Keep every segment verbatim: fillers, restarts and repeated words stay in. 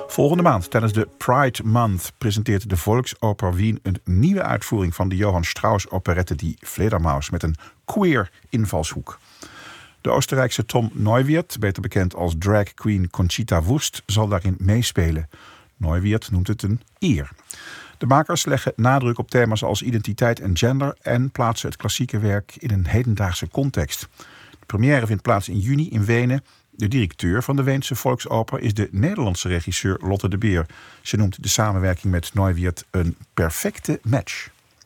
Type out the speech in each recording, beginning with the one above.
Volgende maand, tijdens de Pride Month, presenteert de Volksoper Wien een nieuwe uitvoering van de Johann Strauss operette Die Fledermaus met een queer invalshoek. De Oostenrijkse Tom Neuwirth, beter bekend als drag queen Conchita Wurst, zal daarin meespelen. Neuwirth noemt het een eer. De makers leggen nadruk op thema's als identiteit en gender en plaatsen het klassieke werk in een hedendaagse context. De première vindt plaats in juni in Wenen. De directeur van de Weense Volksoper is de Nederlandse regisseur Lotte de Beer. Ze noemt de samenwerking met Neuwirth een perfecte match.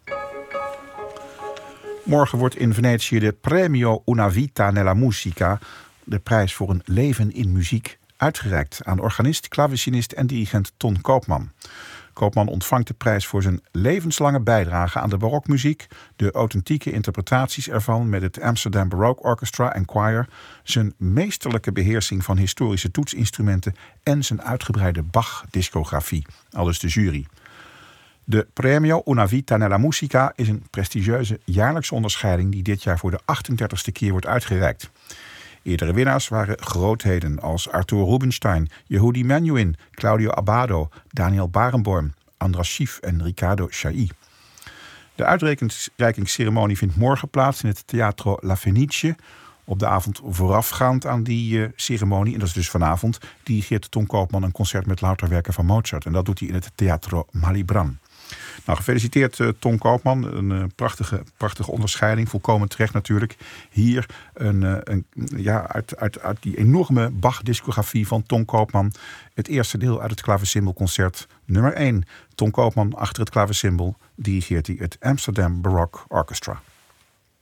Morgen wordt in Venetië de Premio Una Vita nella Musica, de prijs voor een leven in muziek, uitgereikt aan organist, klavecinist en dirigent Ton Koopman. Koopman ontvangt de prijs voor zijn levenslange bijdrage aan de barokmuziek, de authentieke interpretaties ervan met het Amsterdam Baroque Orchestra en Choir, zijn meesterlijke beheersing van historische toetsinstrumenten en zijn uitgebreide Bach-discografie, aldus de jury. De Premio Una Vita nella Musica is een prestigieuze jaarlijkse onderscheiding die dit jaar voor de achtendertigste keer wordt uitgereikt. Eerdere winnaars waren grootheden als Arthur Rubinstein, Yehudi Menuhin, Claudio Abbado, Daniel Barenboim, Andras Schiff en Riccardo Chailly. De uitreikingsceremonie vindt morgen plaats in het Teatro La Fenice. Op de avond voorafgaand aan die uh, ceremonie, en dat is dus vanavond, dirigeert Ton Koopman een concert met louter werken van Mozart. En dat doet hij in het Teatro Malibran. Nou, gefeliciteerd uh, Ton Koopman. Een uh, prachtige, prachtige onderscheiding. Volkomen terecht natuurlijk. Hier een, uh, een, ja, uit, uit, uit die enorme Bach-discografie van Ton Koopman. Het eerste deel uit het Klavecimbelconcert nummer één. Ton Koopman achter het Klavecimbel dirigeert hij het Amsterdam Baroque Orchestra.